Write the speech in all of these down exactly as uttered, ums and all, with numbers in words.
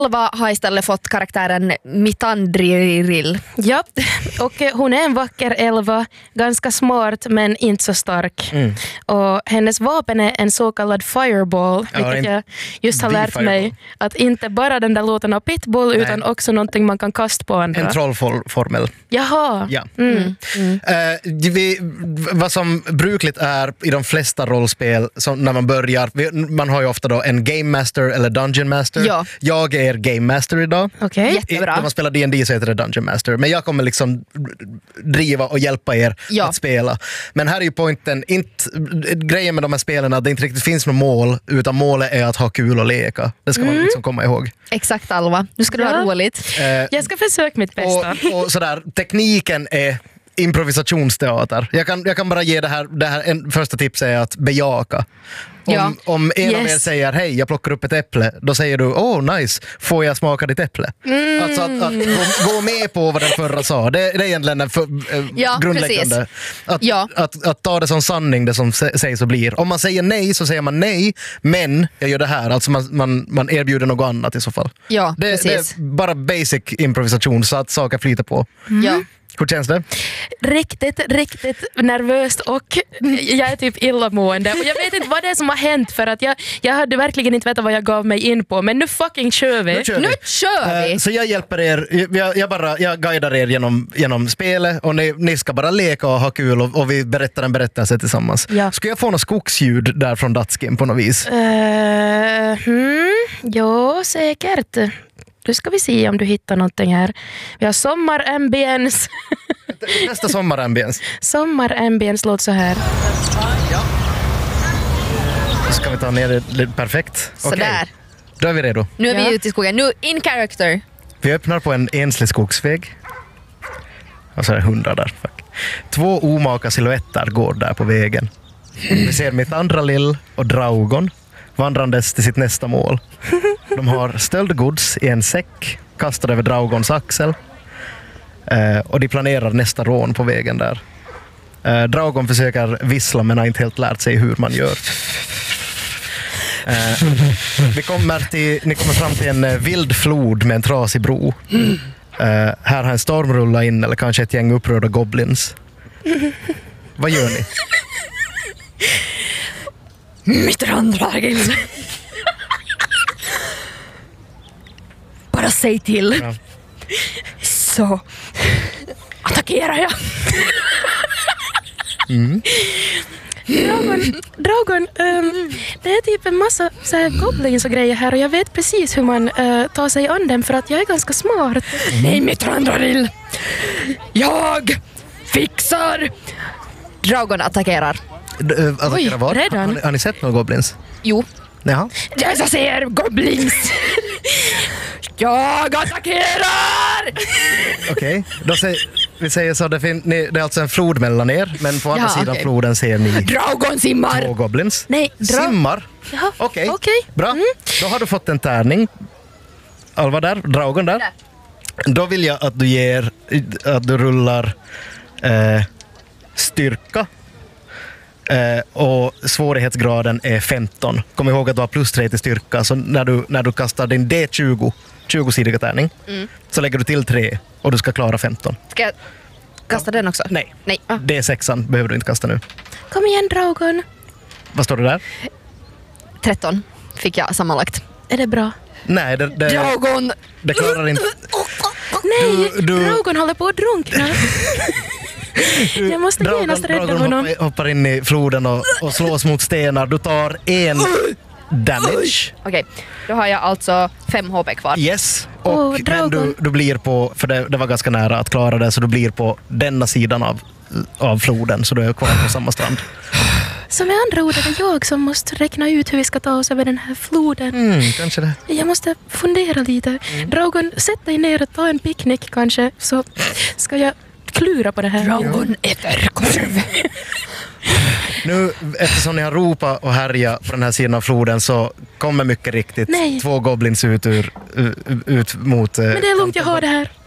Alva har istället fått karaktären Mitandril. Ja, och hon är en vacker elva, ganska smart men inte så stark. Mm. Och hennes vapen är en så kallad fireball, ja, vilket jag just har lärt fireball. mig att inte bara den där låten av Pitbull. Nej. Utan också någonting man kan kasta på andra. En trollformel. Jaha. Ja. Mm. Mm. Uh, vi, vad som brukligt är i de flesta rollspel som när man börjar, man har ju ofta då en game master eller dungeon master. Ja. Jag är game master idag. Okay. Jättebra. När man spelar D and D så heter det dungeon master. Men jag kommer liksom driva och hjälpa er ja. att spela. Men här är ju pointen, inte, grejen med de här spelen att det inte riktigt finns något mål, utan målet är att ha kul och leka. Det ska mm. man liksom komma ihåg. Exakt, Alva. Nu ska du ja. ha roligt. Uh, jag ska försöka mitt bästa. Och, och sådär, tekniken är improvisationsteater. Jag kan, jag kan bara ge det här, det här en, första tipset är att bejaka. Om, ja. om en yes. av er säger hej, jag plockar upp ett äpple, då säger du, oh nice, får jag smaka ditt äpple? Mm. Alltså att, att gå, gå med på vad den förra sa, det, det är egentligen för, eh, ja, grundläggande. Att, ja. att, att, att ta det som sanning, det som sägs och blir. Om man säger nej så säger man nej, men jag gör det här, alltså man, man, man erbjuder något annat i så fall. Ja, det, det är bara basic improvisation så att saker flyter på. Mm. Ja. Hur känns det? Riktigt, riktigt nervöst och jag är typ illamående. Och jag vet inte vad det är som har hänt för att jag, jag hade verkligen inte vetat vad jag gav mig in på. Men nu fucking kör vi. Nu kör vi. Nu kör vi. Uh, så jag hjälper er, jag, jag, bara, jag guidar er genom, genom spelet och ni, ni ska bara leka och ha kul och, och vi berättar en berättelse tillsammans. Ja. Ska jag få något skogsljud där från Datskin på något vis? Uh, hmm, ja, säkert. Nu ska vi se om du hittar någonting här. Vi har sommarambience. Nästa sommarambience. Sommarambience låter så här. Ja. Då ska vi ta ner det lite perfekt. Sådär. Okay. Då är vi redo. Nu är vi ja. ute i skogen. Nu in character. Vi öppnar på en enslig skogsväg. Och så är det hundar där. Fuck. Två omaka silhuetter går där på vägen. Vi ser mitt andra lill och Draugon vandrandes till sitt nästa mål. De har stöldgods i en säck kastad över Draugons axel. Eh, och de planerar nästa rån på vägen där. Eh, Draugon försöker vissla men har inte helt lärt sig hur man gör. Eh, vi kommer till, ni kommer fram till en vild flod med en trasig bro. Eh, här har en storm rullat in eller kanske ett gäng upprörda goblins. Vad gör ni? Mitt randragel. Bara säg till. Ja. Så attackerar jag. Mm. Dragon, Dragon um, det är typ en massa så här goblins och grejer här och jag vet precis hur man uh, tar sig an dem för att jag är ganska smart. Mm. Nej, mitt randragel. Jag fixar. Dragon attackerar. D- äh, attackerar vad? Redan? Har, har ni sett några goblins? Jo. Jaha. Jag ser goblins. Jag attackerar! Okej, okay. Då säger vi säger så, det, fin- ni, det är alltså en flod mellan er, men på andra ja, sidan okay. floden ser ni Dragon simmar. Två goblins. Nej, dra- simmar. Jaha, okej. Okay. Okay. Bra. Mm. Då har du fått en tärning. Alva där, Dragon där. där. Då vill jag att du ger att du rullar eh, styrka. Eh, och svårighetsgraden är femton. Kom ihåg att du har plus tre till styrka, så när du, när du kastar din D tjugo tjugo-sidiga tärning mm. så lägger du till tre och du ska klara femton. Ska jag kasta den också? Nej, Nej. Ah. D sexan behöver du inte kasta nu. Kom igen, Dragon. Vad står det där? tretton fick jag sammanlagt. Är det bra? Nej, det, det, Dragon! det klarar inte. Nej, du, du... Dragon håller på att drunkna. Jag måste Dragon, genast rädda Dragon honom. Hoppar, hoppar in i floden och, och slås mot stenar. Du tar en damage. Okej, okay. Då har jag alltså fem H P kvar. Yes, och oh, men du, du blir på, för det, det var ganska nära att klara det, så du blir på denna sidan av, av floden, så du är kvar på samma strand. Så med andra ord är det jag som måste räkna ut hur vi ska ta oss över den här floden. Mm, kanske det. Jag måste fundera lite. Mm. Dragon, sätt dig ner och ta en picknick kanske, så ska jag klura på det här. Dragon äter korv. Nu, eftersom ni har ropat och härjat på den här sidan av floden, så kommer mycket riktigt Nej. två goblins ut, ur, ut mot... Men det är lugnt, jag har det här.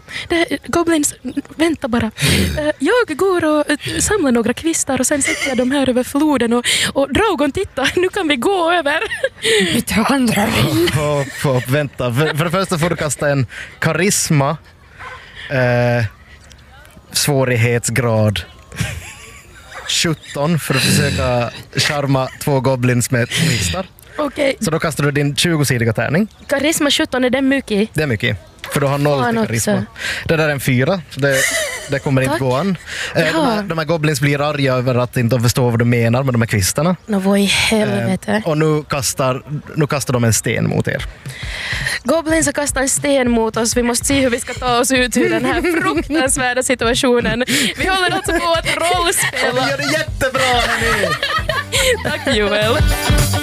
Det, goblins, vänta bara. Uh, jag går och uh, samlar några kvistar och sen sätter jag dem här över floden och, och Draugon, titta, nu kan vi gå över. Vi tar andra vill. Hopp, hopp, vänta. För, för det första får du kasta en karisma. Eh, svårighetsgrad sjutton för att försöka charma två goblins med kvistar. Okej. Så då kastar du din tjugo-sidiga tärning. Karisma sjutton, är det mycket? Det är mycket. För du har noll Fan till karisma. också. Det där är en fyra. Så det, det kommer inte Tack. gå an. Eh, de, här, de här goblins blir arga över att inte de förstår vad du menar med de här kvistarna. Nå, vad i helvete. Eh, och nu kastar, nu kastar de en sten mot er. Goblins har kastat en sten mot oss. Vi måste se hur vi ska ta oss ut ur den här fruktansvärda situationen. Vi håller alltså på att rollspela. Och vi gör det jättebra, hörni! Tack, Joel.